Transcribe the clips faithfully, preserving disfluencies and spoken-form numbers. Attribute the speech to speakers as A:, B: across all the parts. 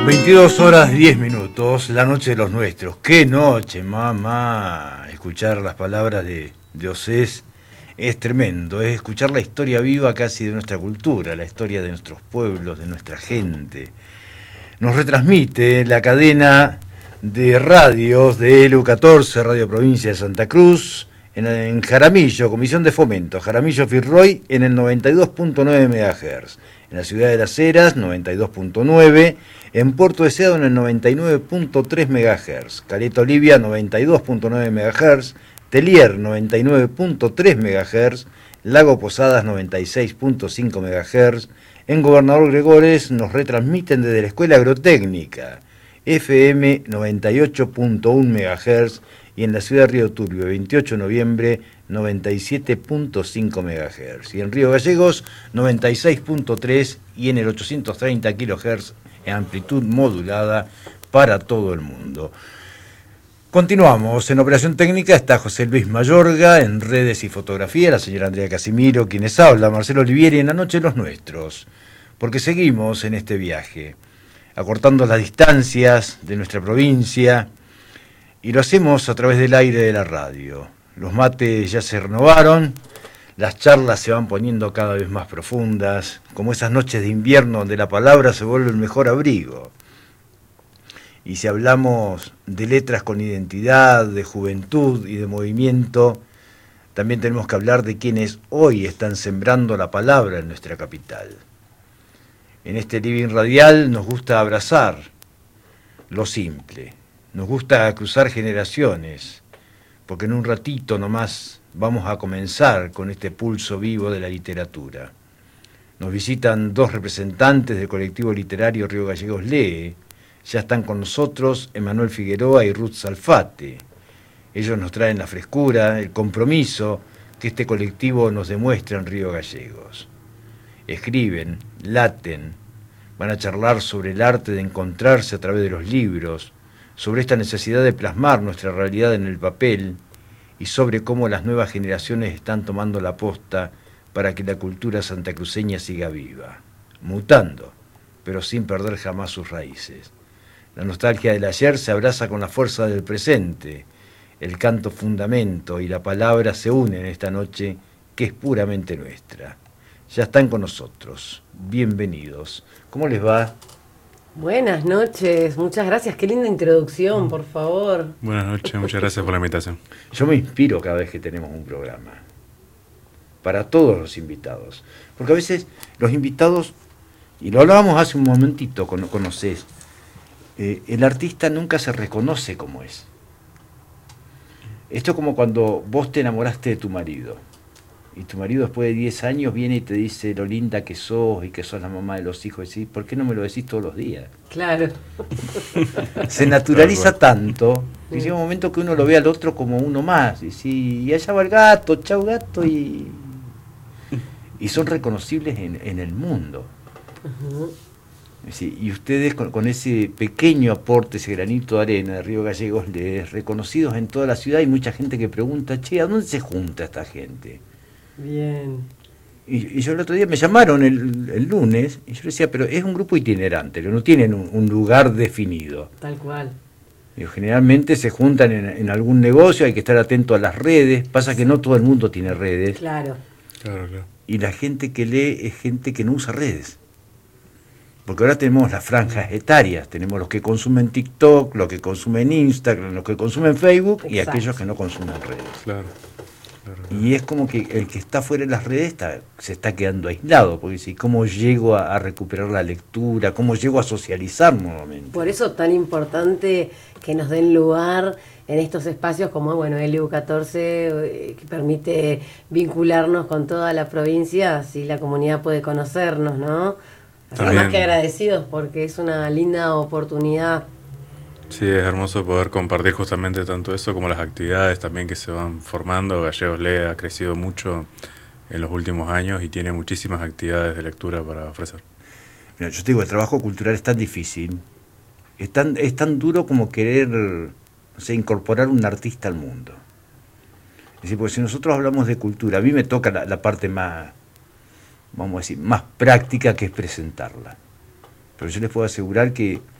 A: veintidós horas diez minutos, la noche de los nuestros. ¡Qué noche, mamá! Escuchar las palabras de, de Océs es tremendo, es escuchar la historia viva casi de nuestra cultura, la historia de nuestros pueblos, de nuestra gente. Nos retransmite la cadena de radios de E L U catorce, Radio Provincia de Santa Cruz, en, en Jaramillo, Comisión de Fomento, Jaramillo Firroy, en el noventa y dos punto nueve megahertz. En la ciudad de Las Heras, noventa y dos punto nueve, en Puerto Deseado en el noventa y nueve punto tres megahertz, Caleta Olivia noventa y dos punto nueve megahertz, Telier noventa y nueve punto tres megahertz, Lago Posadas noventa y seis punto cinco megahertz, en Gobernador Gregores nos retransmiten desde la Escuela Agrotécnica, F M noventa y ocho punto uno megahertz, y en la ciudad de Río Turbio, veintiocho de noviembre, noventa y siete punto cinco megahertz, y en Río Gallegos, noventa y seis punto tres, y en el ochocientos treinta kilohertz en amplitud modulada para todo el mundo. Continuamos, en operación técnica está José Luis Mayorga, en redes y fotografía, la señora Andrea Casimiro, quienes habla, Marcelo Olivieri, en La Noche de los Nuestros, porque seguimos en este viaje, acortando las distancias de nuestra provincia, y lo hacemos a través del aire de la radio. Los mates ya se renovaron, las charlas se van poniendo cada vez más profundas, como esas noches de invierno donde la palabra se vuelve el mejor abrigo. Y si hablamos de letras con identidad, de juventud y de movimiento, también tenemos que hablar de quienes hoy están sembrando la palabra en nuestra capital. En este living radial nos gusta abrazar lo simple, nos gusta cruzar generaciones, porque en un ratito nomás vamos a comenzar con este pulso vivo de la literatura. Nos visitan dos representantes del colectivo literario Río Gallegos Lee. Ya están con nosotros Emanuel Figueroa y Ruth Salfate. Ellos nos traen la frescura, el compromiso que este colectivo nos demuestra en Río Gallegos. Escriben, laten, van a charlar sobre el arte de encontrarse a través de los libros, sobre esta necesidad de plasmar nuestra realidad en el papel y sobre cómo las nuevas generaciones están tomando la posta para que la cultura santacruceña siga viva, mutando, pero sin perder jamás sus raíces. La nostalgia del ayer se abraza con la fuerza del presente, el canto fundamento y la palabra se unen en esta noche que es puramente nuestra. Ya están con nosotros, bienvenidos. ¿Cómo les va?
B: Buenas noches, muchas gracias, qué linda introducción, por favor.
C: Buenas noches, muchas gracias por la invitación.
A: Yo me inspiro cada vez que tenemos un programa, para todos los invitados, porque a veces los invitados, y lo hablábamos hace un momentito, con, conocés, eh, el artista nunca se reconoce como es. Esto es como cuando vos te enamoraste de tu marido, y tu marido después de diez años viene y te dice lo linda que sos y que sos la mamá de los hijos. Y decís, ¿por qué no me lo decís todos los días?
B: Claro.
A: Se naturaliza tanto que llega un momento que uno lo ve al otro como uno más. Y, si, y allá va el gato, chau gato, y, y son reconocibles en, en el mundo. Uh-huh. Sí, y ustedes con, con ese pequeño aporte, ese granito de arena de Río Gallegos, les reconocidos en toda la ciudad. Hay mucha gente que pregunta, che, ¿a dónde se junta esta gente?
B: Bien.
A: Y, y yo el otro día me llamaron el, el lunes y yo decía, pero es un grupo itinerante, que no tienen un, un lugar definido.
B: Tal cual.
A: Digo, generalmente se juntan en, en algún negocio, hay que estar atento a las redes, pasa que no todo el mundo tiene redes.
B: Claro.
C: Claro, claro.
A: Y la gente que lee es gente que no usa redes. Porque ahora tenemos las franjas etarias, tenemos los que consumen TikTok, los que consumen Instagram, los que consumen Facebook. Exacto. Y aquellos que no consumen redes.
C: Claro.
A: Y es como que el que está fuera de las redes está, se está quedando aislado, porque si ¿cómo llego a, a recuperar la lectura? ¿Cómo llego a socializar nuevamente?
B: Por eso tan importante que nos den lugar en estos espacios como bueno E L U catorce, eh, que permite vincularnos con toda la provincia, así la comunidad puede conocernos, ¿no? Así más que agradecidos porque es una linda oportunidad.
C: Sí, es hermoso poder compartir justamente tanto eso como las actividades también que se van formando. Gallegos Lee ha crecido mucho en los últimos años y tiene muchísimas actividades de lectura para ofrecer.
A: Mira, yo te digo, el trabajo cultural es tan difícil, es tan, es tan duro como querer, no sé, incorporar un artista al mundo. Es decir, porque si nosotros hablamos de cultura, a mí me toca la, la parte más, vamos a decir, más práctica, que es presentarla. Pero yo les puedo asegurar que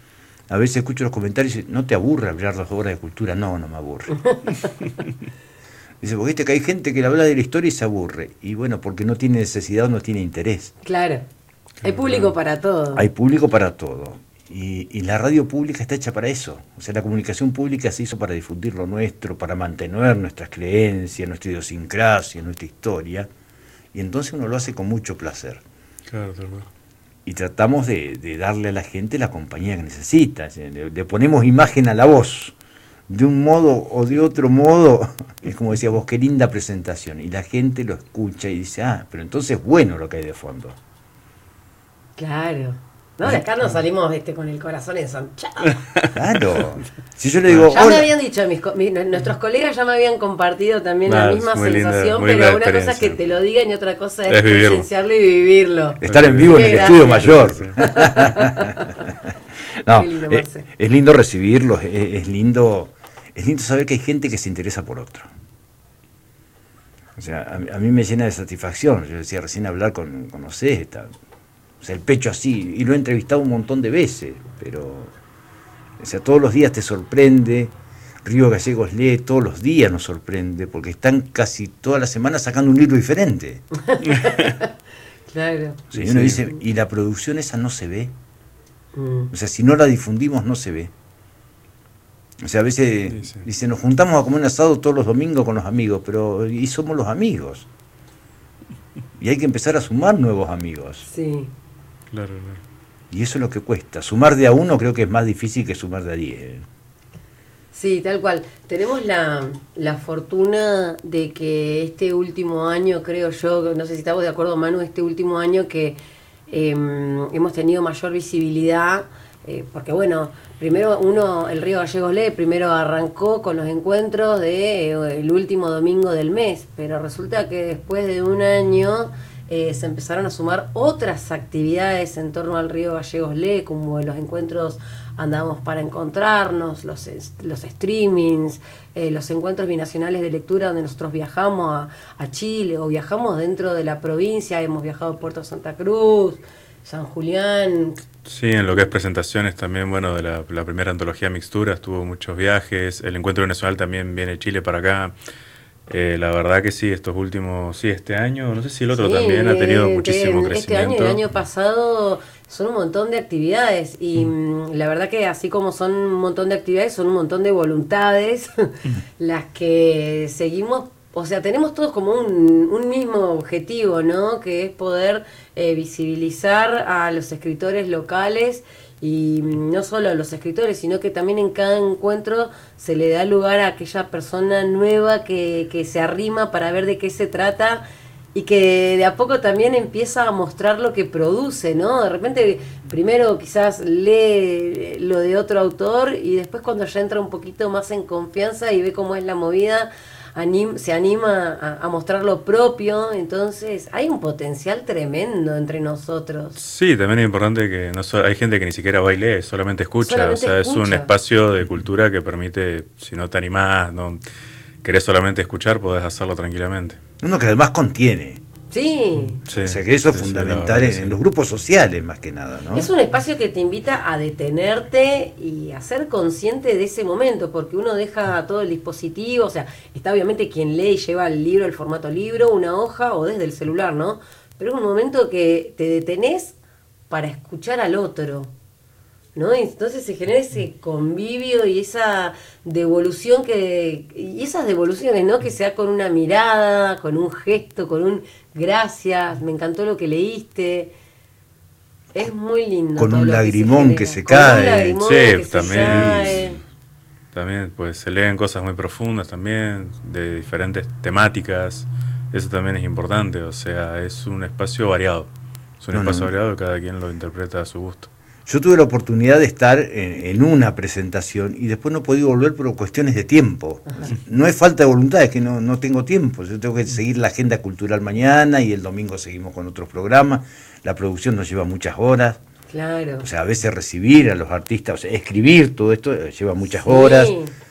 A: A veces escucho los comentarios y dicen, ¿no te aburre hablar dos horas de cultura? No, no me aburre. Dice, porque viste que hay gente que le habla de la historia y se aburre. Y bueno, porque no tiene necesidad o no tiene interés.
B: Claro. Hay público para todo.
A: Hay público para todo. Y, y la radio pública está hecha para eso. O sea, la comunicación pública se hizo para difundir lo nuestro, para mantener nuestras creencias, nuestra idiosincrasia, nuestra historia. Y entonces uno lo hace con mucho placer.
C: Claro, claro.
A: Y tratamos de, de darle a la gente la compañía que necesita. Le, le ponemos imagen a la voz. De un modo o de otro modo, es como decía vos, qué linda presentación. Y la gente lo escucha y dice, ah, pero entonces es bueno lo que hay de fondo.
B: Claro. No, de acá nos salimos este, con el corazón ensanchado.
A: Claro. Si yo le digo,
B: ya
A: hola.
B: me habían dicho, mis, mi, nuestros colegas ya me habían compartido también
C: Ah,
B: la misma sensación,
C: linda,
B: pero una cosa es que te lo digan y otra cosa es,
C: es
B: presenciarlo y vivirlo.
A: Estar en vivo
B: Sí,
A: en el
B: gracias.
A: estudio mayor. No,
B: Qué lindo,
A: es,
B: Marce.
A: es lindo recibirlos, es, es lindo, es lindo saber que hay gente que se interesa por otro. O sea, a, a mí me llena de satisfacción. Yo decía recién hablar con, con José, está, o sea, el pecho así, y lo he entrevistado un montón de veces, pero, o sea, todos los días te sorprende. Río Gallegos lee, todos los días nos sorprende, porque están casi toda la semana sacando un libro diferente.
B: Claro.
A: O sea, y uno dice, y la producción esa no se ve.
B: Mm.
A: O sea, si no la difundimos, no se ve. O sea, a veces
C: Sí, sí.
A: dice, nos juntamos a comer un asado todos los domingos con los amigos, pero y somos los amigos. Y hay que empezar a sumar nuevos amigos.
B: Sí.
C: Claro, claro.
A: Y eso es lo que cuesta. Sumar de a uno creo que es más difícil que sumar de a diez.
B: Sí, tal cual. Tenemos la, la fortuna de que este último año, creo yo, no sé si estamos de acuerdo, Manu, este último año que eh, hemos tenido mayor visibilidad, eh, porque bueno, primero uno, el Río Gallegos Lee, primero arrancó con los encuentros de eh, el último domingo del mes, pero resulta que después de un año eh, se empezaron a sumar otras actividades en torno al Río Gallegos Lee, como los encuentros Andamos para Encontrarnos, los, los streamings, eh, los encuentros binacionales de lectura donde nosotros viajamos a, a Chile o viajamos dentro de la provincia, hemos viajado a Puerto Santa Cruz, San Julián.
C: Sí, en lo que es presentaciones también, bueno, de la, la primera antología Mixturas, tuvo muchos viajes, el Encuentro Nacional también viene Chile para acá. Eh, la verdad que sí, estos últimos, sí, este año, no sé si el otro
B: Sí,
C: también ha tenido
B: eh,
C: muchísimo
B: este
C: crecimiento.
B: Este año y el año pasado son un montón de actividades y mm. la verdad que así como son un montón de actividades, son un montón de voluntades las que seguimos, o sea, tenemos todos como un, un mismo objetivo, ¿no? Que es poder eh, visibilizar a los escritores locales. Y no solo a los escritores, sino que también en cada encuentro se le da lugar a aquella persona nueva que, que se arrima para ver de qué se trata y que de a poco también empieza a mostrar lo que produce, ¿no? De repente primero quizás lee lo de otro autor y después cuando ya entra un poquito más en confianza y ve cómo es la movida, Anim, se anima a, a mostrar lo propio, entonces hay un potencial tremendo entre nosotros.
C: Sí, también es importante que no so, hay gente que ni siquiera va y lee, solamente escucha,
B: Solamente
C: o sea,
B: escucha.
C: es un espacio de cultura que permite, si no te animás, no querés solamente escuchar, podés hacerlo tranquilamente.
A: Uno que además contiene.
B: Sí.
C: Sí,
A: O sea, que eso es
C: sí, sí,
A: fundamental
C: la verdad
A: en,
C: que sí.
A: en los grupos sociales más que nada, ¿no?
B: Es un espacio que te invita a detenerte y a ser consciente de ese momento, porque uno deja todo el dispositivo, o sea, está obviamente quien lee y lleva el libro, el formato libro, una hoja o desde el celular, ¿no? Pero es un momento que te detenés para escuchar al otro, ¿no? Y entonces se genera ese convivio y esa devolución que y esas devoluciones, ¿no? Que se da con una mirada, con un gesto, con un gracias, me encantó lo que leíste. Es muy lindo.
A: Con
B: todo
A: un
B: lo
A: lagrimón
B: que
A: que
B: se,
A: se
B: genera. Con
A: cae.
B: un lagrimón
C: Sí,
B: que se
C: también.
B: cae.
C: También pues se leen cosas muy profundas también, de diferentes temáticas, eso también es importante, o sea, es un espacio variado, es un
A: No,
C: espacio
A: no.
C: variado, cada quien lo interpreta a su gusto.
A: Yo tuve la oportunidad de estar en, en una presentación y después no podí volver por cuestiones de tiempo. No es falta de voluntad, es que no, no tengo tiempo. Yo tengo que seguir la agenda cultural mañana y el domingo seguimos con otros programas. La producción nos lleva muchas horas.
B: Claro.
A: O sea, a veces recibir a los artistas, o sea, escribir todo esto eh, lleva muchas
B: Sí.
A: horas.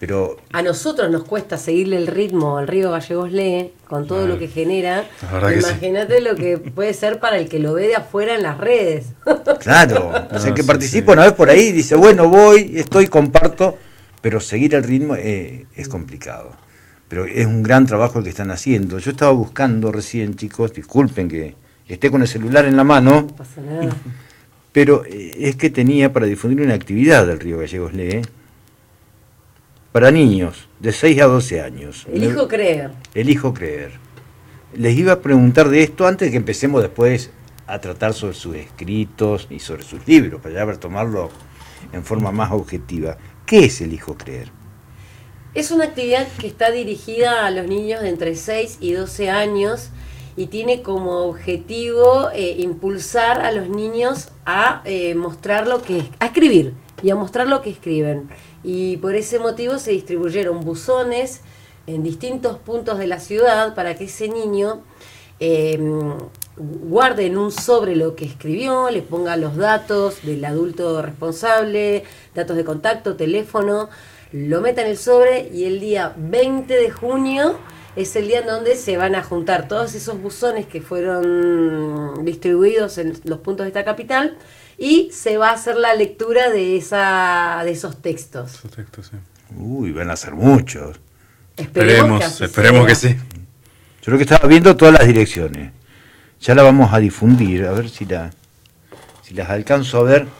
A: Pero
B: a nosotros nos cuesta seguirle el ritmo al río Gallegos Lee, con todo ah, lo que genera. Imagínate sí. Lo que puede ser para el que lo ve de afuera en las redes.
A: Claro, o sea, no, que sí, participa sí. Una vez por ahí y dice, bueno, voy, estoy, comparto, pero seguir el ritmo eh, es complicado. Pero es un gran trabajo el que están haciendo. Yo estaba buscando recién, chicos, disculpen que esté con el celular en la mano.
B: No pasa nada.
A: Pero eh, es que tenía para difundir una actividad del río Gallegos Lee, para niños de seis a doce años.
B: Elijo creer.
A: Elijo creer. Les iba a preguntar de esto antes de que empecemos después a tratar sobre sus escritos y sobre sus libros, para ya ver tomarlo en forma más objetiva. ¿Qué es Elijo creer?
B: Es una actividad que está dirigida a los niños de entre seis y doce años y tiene como objetivo eh, impulsar a los niños a eh, mostrar lo que a escribir y a mostrar lo que escriben. Y por ese motivo se distribuyeron buzones en distintos puntos de la ciudad para que ese niño eh, guarde en un sobre lo que escribió, le ponga los datos del adulto responsable, datos de contacto, teléfono, lo meta en el sobre y el día veinte de junio es el día en donde se van a juntar todos esos buzones que fueron distribuidos en los puntos de esta capital y se va a hacer la lectura de esa de esos textos.
C: Esos textos, sí.
A: Uy, van a ser muchos.
B: Esperemos,
C: esperemos que, esperemos que sí.
A: Yo creo que estaba viendo todas las direcciones. Ya la vamos a difundir, a ver si la si las alcanzo a ver.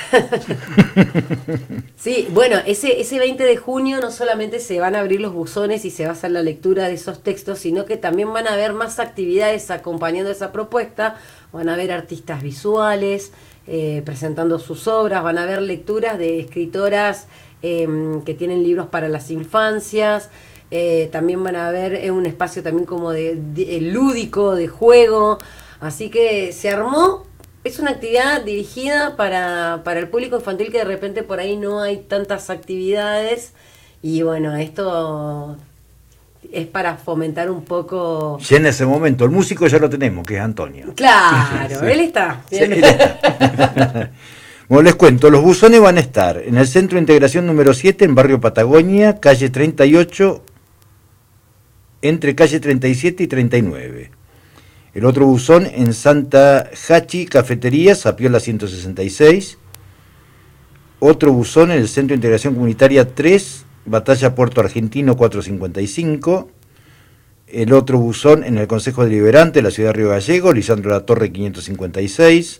B: Sí, bueno, ese, ese veinte de junio no solamente se van a abrir los buzones y se va a hacer la lectura de esos textos, sino que también van a haber más actividades acompañando esa propuesta. Van a haber artistas visuales eh, presentando sus obras, van a haber lecturas de escritoras eh, que tienen libros para las infancias. Eh, también van a haber eh, un espacio también como de, de, de lúdico, de juego. Así que se armó. Es una actividad dirigida para, para el público infantil que de repente por ahí no hay tantas actividades y bueno, esto es para fomentar un poco...
A: Ya en ese momento, el músico ya lo tenemos, que es Antonio.
B: Claro, sí. Él está.
A: Sí, él está. Bueno, les cuento, los buzones van a estar en el Centro de Integración número siete, en Barrio Patagonia, calle treinta y ocho, entre calle treinta y siete y treinta y nueve. El otro buzón en Santa Hachi, Cafetería, Zapiola ciento sesenta y seis. Otro buzón en el Centro de Integración Comunitaria tres, Batalla Puerto Argentino cuatrocientos cincuenta y cinco. El otro buzón en el Consejo Deliberante, la ciudad de Río Gallegos, Lisandro La Torre quinientos cincuenta y seis.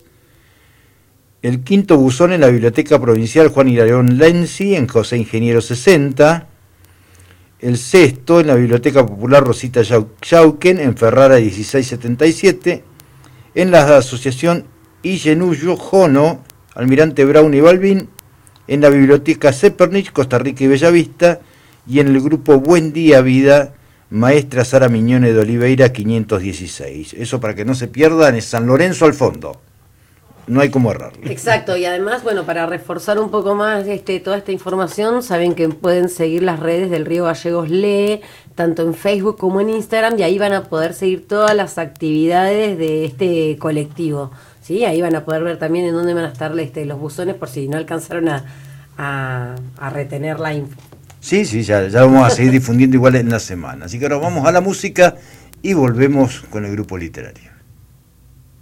A: El quinto buzón en la Biblioteca Provincial Juan Hilarión Lenzi, en José Ingeniero sesenta. El sexto en la Biblioteca Popular Rosita Yauquen, en Ferrara dieciséis setenta y siete, en la Asociación Iyenuyo Jono, Almirante Brown y Balvin, en la Biblioteca Zeppernich, Costa Rica y Bellavista, y en el grupo Buen Día Vida, Maestra Sara Miñone de Oliveira quinientos dieciséis. Eso para que no se pierdan, es San Lorenzo al fondo. No hay cómo errarle.
B: Exacto, y además, bueno, para reforzar un poco más este, toda esta información, saben que pueden seguir las redes del Río Gallegos Lee, tanto en Facebook como en Instagram, y ahí van a poder seguir todas las actividades de este colectivo. ¿Sí? Ahí van a poder ver también en dónde van a estar este, los buzones, por si no alcanzaron a, a, a retener la info.
A: Sí, sí, ya, ya vamos a seguir difundiendo igual en la semana. Así que ahora vamos a la música y volvemos con el grupo literario.